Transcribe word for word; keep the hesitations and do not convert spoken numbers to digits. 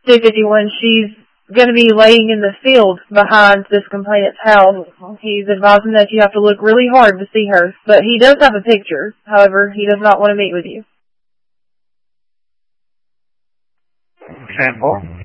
C fifty-one, she's going to be laying in the field behind this complainant's house. He's advising that you have to look really hard to see her, but he does have a picture. However, he does not want to meet with you. ten four.